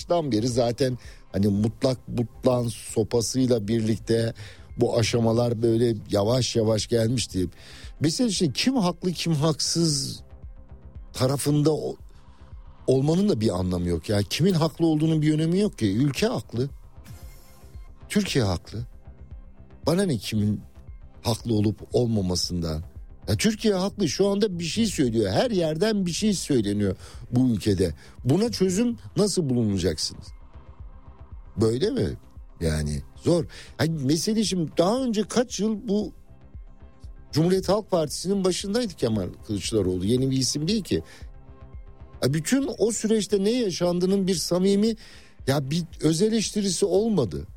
baştan beri zaten hani mutlağın sopasıyla birlikte bu aşamalar böyle yavaş yavaş gelmişti. Mesela işte kim haklı kim haksız tarafında olmanın da bir anlamı yok ya. Kimin haklı olduğunun bir önemi yok ki. Ülke haklı. Türkiye haklı. Bana ne kimin haklı olup olmamasından. Ya Türkiye haklı, şu anda bir şey söylüyor. Her yerden bir şey söyleniyor bu ülkede. Buna çözüm nasıl bulunacaksınız? Böyle mi? Yani zor. Hani mesele şimdi daha önce kaç yıl bu Cumhuriyet Halk Partisi'nin başındaydı Kemal Kılıçdaroğlu. Yeni bir isim değil ki. Bütün o süreçte ne yaşandığının bir samimi bir öz eleştirisi olmadı.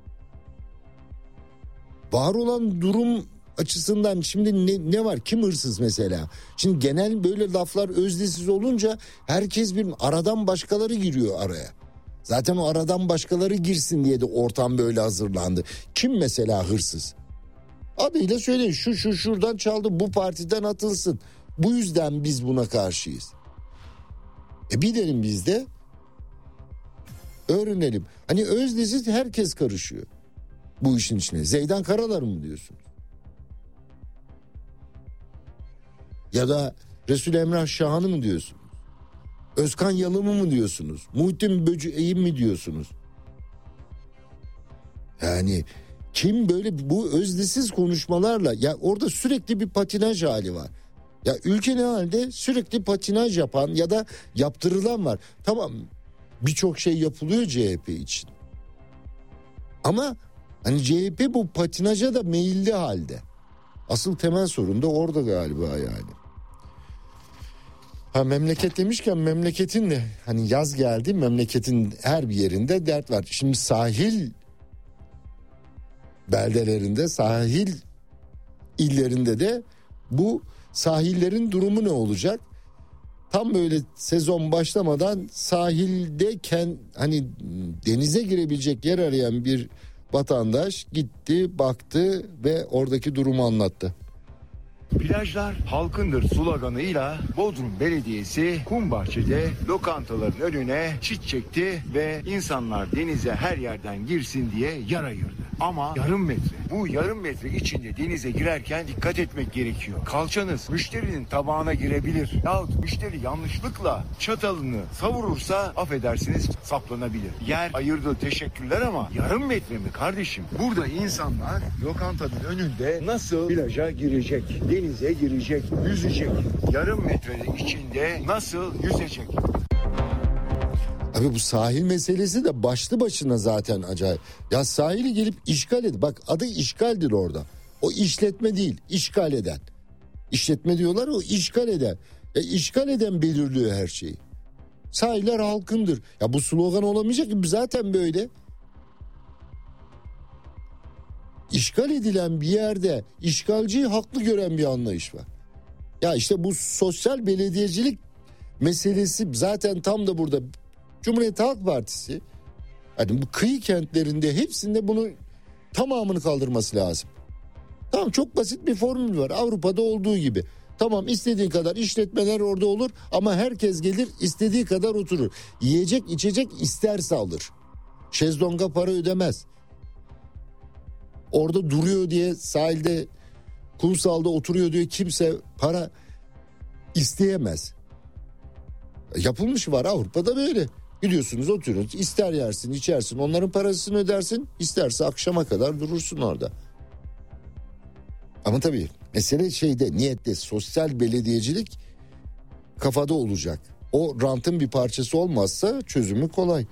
Var olan durum açısından şimdi ne var? Kim hırsız mesela? Şimdi genel böyle laflar özdesiz olunca herkes bir aradan başkaları giriyor araya. Zaten o aradan başkaları girsin diye de ortam böyle hazırlandı. Kim mesela hırsız? Adıyla söyleyin, şu şuradan çaldı, bu partiden atılsın. Bu yüzden biz buna karşıyız. Bir derim biz de öğrenelim. Hani özdesiz herkes karışıyor bu işin içine. Zeydan Karalar mı diyorsunuz? Ya da Resul Emrah Şahan'ı mı diyorsunuz? Özkan Yalım'ı mı diyorsunuz? Muhittin Böceği mi diyorsunuz? Yani kim böyle bu özdesiz konuşmalarla, ya orada sürekli bir patinaj hali var. Ya ülke ne halde? Sürekli patinaj yapan ya da yaptırılan var. Tamam, birçok şey yapılıyor CHP için. Ama hani CHP bu patinaja da meyilli halde. Asıl temel sorun da orada galiba yani. Memleket demişken memleketin de hani yaz geldi, memleketin her bir yerinde dert var. Şimdi sahil beldelerinde, sahil illerinde de bu sahillerin durumu ne olacak? Tam böyle sezon başlamadan sahildeyken hani denize girebilecek yer arayan bir vatandaş gitti, baktı ve oradaki durumu anlattı. Plajlar halkındır sloganıyla Bodrum Belediyesi Kumbahçe'de lokantaların önüne çit çekti ve insanlar denize her yerden girsin diye yer ayırdı. Ama yarım metre. Bu yarım metre içinde denize girerken dikkat etmek gerekiyor. Kalçanız müşterinin tabağına girebilir. Yahut müşteri yanlışlıkla çatalını savurursa affedersiniz saplanabilir. Yer ayırdı, teşekkürler, ama yarım metre mi kardeşim? Burada insanlar lokantanın önünde nasıl plaja girecek? Denize girecek, yüzecek. Yarım metre içinde nasıl yüzecek? Abi bu sahil meselesi de başlı başına zaten acayip. Ya sahili gelip işgal et. Bak adı işgaldir orada. O işletme değil, işgal eden. İşletme diyorlar, o işgal eden. İşgal eden belirliyor her şeyi. Sahiller halkındır. Ya bu slogan olamayacak ki, zaten böyle. İşgal edilen bir yerde işgalciyi haklı gören bir anlayış var. Ya işte bu sosyal belediyecilik meselesi zaten tam da burada. Cumhuriyet Halk Partisi hani bu kıyı kentlerinde hepsinde bunu tamamını kaldırması lazım. Tamam, çok basit bir formül var Avrupa'da olduğu gibi. Tamam, istediğin kadar işletmeler orada olur ama herkes gelir istediği kadar oturur. Yiyecek içecek isterse alır. Şezlonga para ödemez. Orada duruyor diye sahilde, kumsalda oturuyor diye kimse para isteyemez. Yapılmış var Avrupa'da böyle. Gidiyorsunuz, oturuyorsunuz, ister yersin içersin, onların parasını ödersin, isterse akşama kadar durursun orada. Ama tabii mesele şeyde, niyette, sosyal belediyecilik kafada olacak. O rantın bir parçası olmazsa çözümü kolay.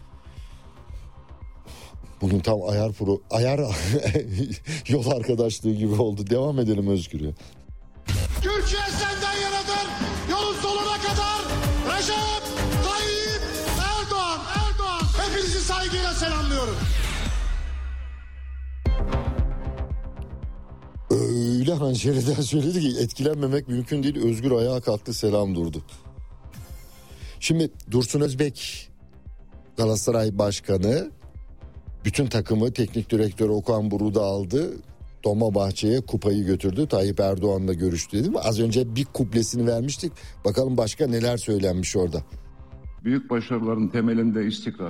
Bunun tam ayar yol arkadaşlığı gibi oldu. Devam edelim Özgür'e. Türkiye senden yanadır. Yolun sonuna kadar Recep Tayyip Erdoğan. Hepinizi saygıyla selamlıyorum. Öyle hançeriden söyledi ki etkilenmemek mümkün değil. Özgür ayağa kalktı, selam durdu. Şimdi Dursun Özbek, Galatasaray Başkanı, bütün takımı, teknik direktörü Okan Buruk'u aldı. Dolmabahçe'ye kupayı götürdü. Tayyip Erdoğan'la görüştü dedim. Az önce bir kuplesini vermiştik. Bakalım başka neler söylenmiş orada. Büyük başarıların temelinde istikrar.